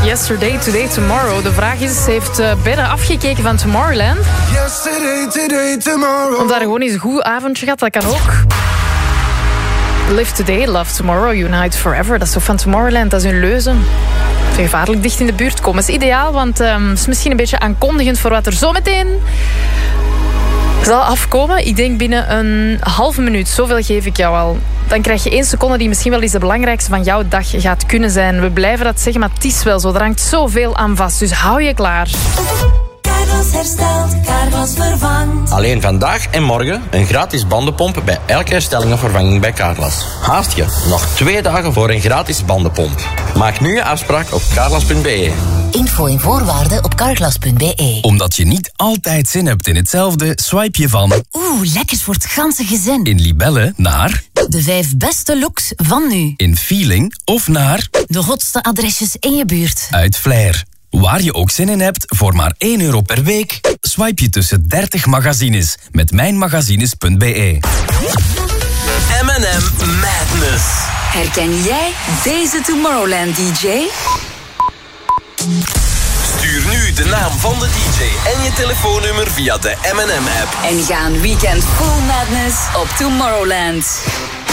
Yesterday, Today, Tomorrow. De vraag is, heeft Benne afgekeken van Tomorrowland? Yesterday, today, tomorrow. Of daar gewoon eens een goed avondje gaat, dat kan ook. Live Today, Love Tomorrow, Unite Forever. Dat is toch van Tomorrowland, dat is een leuze. Gevaarlijk dicht in de buurt komen. Dat is ideaal, want het is misschien een beetje aankondigend voor wat er zometeen zal afkomen. Ik denk binnen een halve minuut. Zoveel geef ik jou al. Dan krijg je 1 seconde die misschien wel eens de belangrijkste van jouw dag gaat kunnen zijn. We blijven dat zeggen, maar het is wel zo. Er hangt zoveel aan vast, dus hou je klaar. Carglass herstelt, Carglass vervangt. Alleen vandaag en morgen een gratis bandenpomp bij elke herstelling of vervanging bij Carglass. Haast je, nog 2 dagen voor een gratis bandenpomp. Maak nu je afspraak op carglass.be. Info en voorwaarden op carglass.be. Omdat je niet altijd zin hebt in hetzelfde, swipe je van... Lekkers voor het ganse gezin. In Libelle naar... De 5 beste looks van nu. In Feeling of naar... De hotste adresjes in je buurt. Uit Flair. Waar je ook zin in hebt, voor maar €1 per week... swipe je tussen 30 magazines met mijnmagazines.be. M&M Madness. Herken jij deze Tomorrowland DJ? Stuur nu de naam van de DJ en je telefoonnummer via de M&M-app. En ga een weekend full madness op Tomorrowland.